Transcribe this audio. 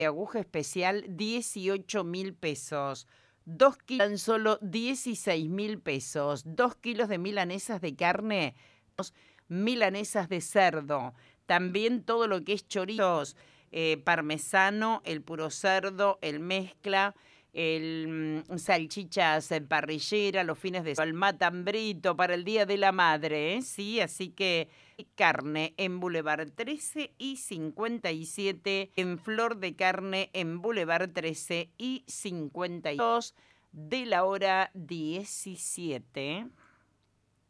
aguja especial, 18.000 pesos. 2 kilos, tan solo 16.000 pesos. 2 kilos de milanesas de carne, milanesas de cerdo. También todo lo que es chorizos, parmesano, el puro cerdo, el mezcla, salchichas parrillera, los fines de semana, el matambrito para el Día de la Madre, ¿eh? Sí, así que carne en Boulevard 13 y 57, en Flor de Carne en Boulevard 13 y 52 de la hora 17.